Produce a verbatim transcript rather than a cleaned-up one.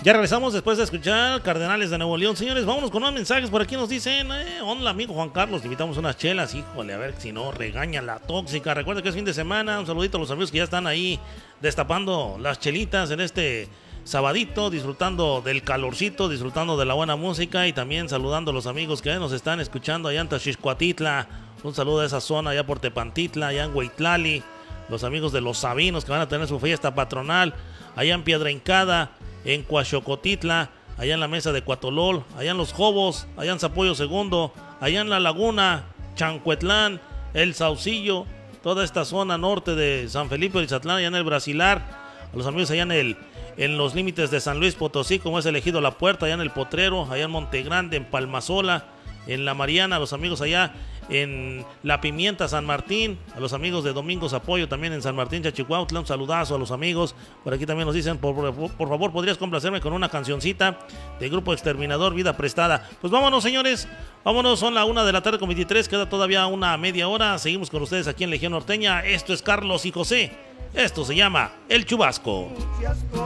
Ya regresamos después de escuchar Cardenales de Nuevo León. Señores, vámonos con unos mensajes. Por aquí nos dicen, eh, hola amigo Juan Carlos, te invitamos unas chelas. Híjole, a ver si no regaña la tóxica. Recuerda que es fin de semana. Un saludito a los amigos que ya están ahí destapando las chelitas en este sabadito, disfrutando del calorcito, disfrutando de la buena música y también saludando a los amigos que nos están escuchando allá en Taxixcuatitla. Un saludo a esa zona allá por Tepantitla, allá en Huitlali. Los amigos de Los Sabinos que van a tener su fiesta patronal allá en Piedra Hincada, en Coaxocotitla, allá en la mesa de Cuatolol, allá en Los Jobos, allá en Zapollo Segundo, allá en La Laguna, Chancuetlán, El Saucillo, toda esta zona norte de San Felipe de Izatlán, allá en el Brasilar, a los amigos allá en el en los límites de San Luis Potosí, como es elegido La Puerta, allá en el Potrero, allá en Montegrande, en Palmasola, en La Mariana, a los amigos allá en La Pimienta, San Martín, a los amigos de Domingos Apoyo también en San Martín, Chachicuautla, un saludazo a los amigos. Por aquí también nos dicen, por, por, por favor, ¿podrías complacerme con una cancioncita de Grupo Exterminador, Vida Prestada? Pues vámonos, señores, vámonos, son la una de la tarde con veintitrés, queda todavía una media hora, seguimos con ustedes aquí en Legión Norteña. Esto es Carlos y José, esto se llama El Chubasco.